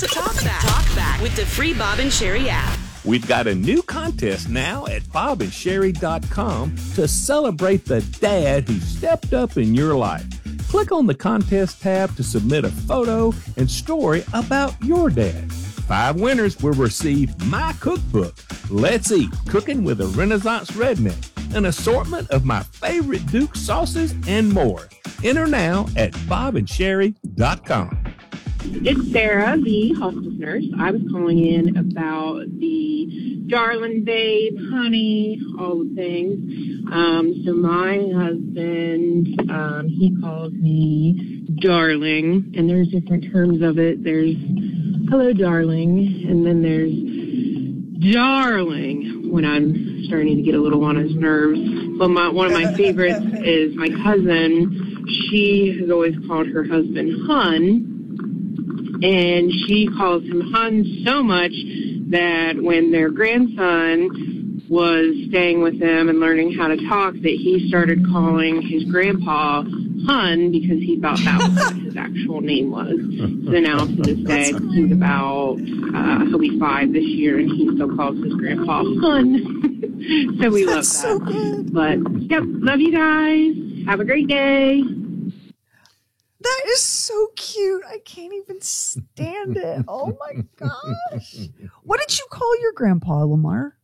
Talk back with the free Bob and Sherry app. We've got a new contest now at bobandsherry.com to celebrate the dad who stepped up in your life. Click on the contest tab to submit a photo and story about your dad. 5 winners will receive my cookbook, Let's Eat, Cooking with a Renaissance Redneck, an assortment of my favorite Duke sauces, and more. Enter now at bobandsherry.com. It's Sarah, the hospice nurse. I was calling in about the darling babe, honey, all the things. So my husband, he calls me darling, and there's different terms of it. There's hello, darling, and then there's darling when I'm starting to get a little on his nerves. But one of my favorites is my cousin. She has always called her husband Hun. And she calls him Hun so much that when their grandson was staying with them and learning how to talk, that he started calling his grandpa Hun because he thought that was what his actual name was. So now to this day, he's about, he'll be 5 this year, and he still calls his grandpa Hun. So we love that. So good. But, yep, love you guys. Have a great day. That is so cute. I can't even stand it. Oh, my gosh. What did you call your grandpa, Lamar?